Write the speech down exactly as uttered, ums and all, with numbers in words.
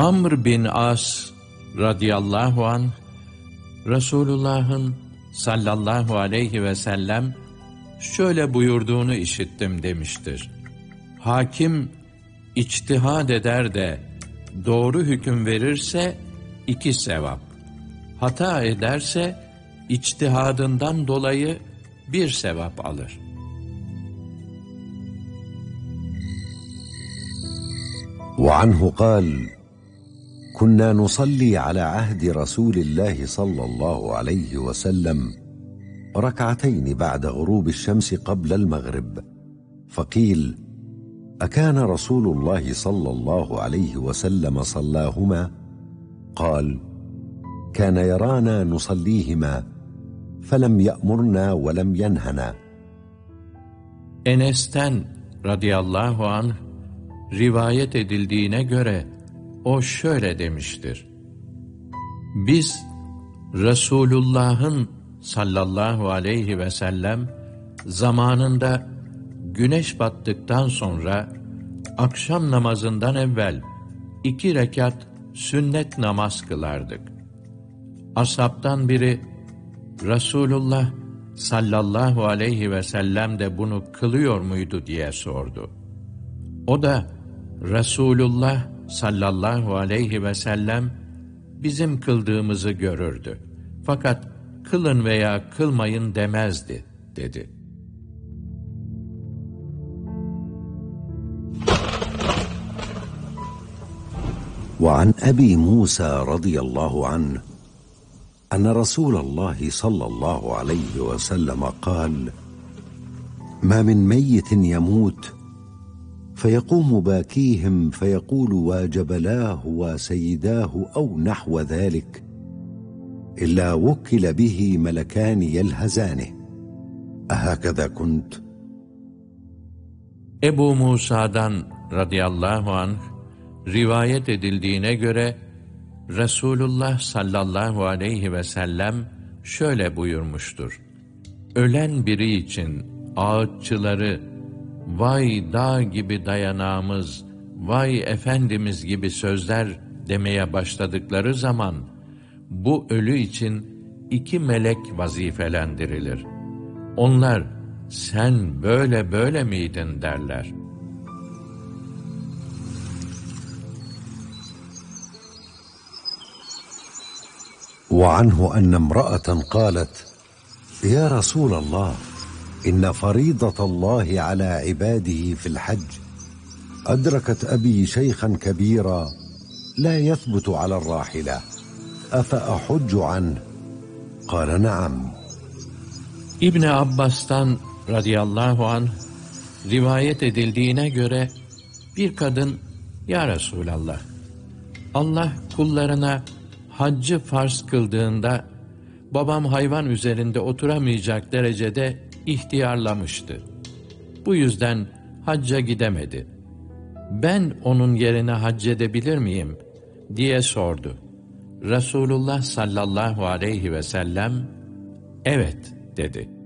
Amr bin As radıyallahu anh, Resulullah'ın sallallahu aleyhi ve sellem şöyle buyurduğunu işittim demiştir. Hakim içtihad eder de doğru hüküm verirse iki sevap, hata ederse içtihadından dolayı bir sevap alır. وعنه قال: كنا نصلي على عهد رسول الله صلى الله عليه وسلم ركعتين بعد غروب الشمس قبل المغرب، فقيل: أكان رسول الله صلى الله عليه وسلم صلاهما؟ قال: كان يرانا نصليهما فلم يأمرنا ولم ينهنا. Enes'ten radıyallahu anh rivayet edildiğine göre o şöyle demiştir. Biz Resulullah'ın sallallahu aleyhi ve sellem zamanında güneş battıktan sonra akşam namazından evvel iki rekat sünnet namaz kılardık. Ashabtan biri, Resulullah sallallahu aleyhi ve sellem de bunu kılıyor muydu diye sordu. O da, Resulullah sallallahu aleyhi ve sellem bizim kıldığımızı görürdü. Fakat kılın veya kılmayın demezdi, dedi. وعن أبي موسى رضي الله عنه أن رسول الله صلى الله عليه وسلم قال: ما من ميت يموت فيقوم باكيهم فيقول وجبلاه وسيداه أو نحو ذلك إلا وكل به ملكان يلهزانه أهكذا كنت؟ Ebu Musa'dan radıyallahu anh rivayet edildiğine göre Resulullah sallallahu aleyhi ve sellem şöyle buyurmuştur. Ölen biri için ağıtçıları vay dağ gibi dayanağımız, vay efendimiz gibi sözler demeye başladıkları zaman bu ölü için iki melek vazifelendirilir. Onlar sen böyle böyle miydin derler. وعنه أن امرأة قالت: يا رسول الله، إن فريضة الله على عباده في الحج أدركت أبي شيخا كبيرا لا يثبت على الراحلة، أفأحج عنه؟ قال: نعم. İbn Abbas'tan radıyallahu anh rivayet edildiğine göre bir kadın, ya Resulallah, Allah kullarına haccı farz kıldığında babam hayvan üzerinde oturamayacak derecede ihtiyarlamıştı. Bu yüzden hacca gidemedi. Ben onun yerine hac edebilir miyim diye sordu. Resulullah sallallahu aleyhi ve sellem evet dedi.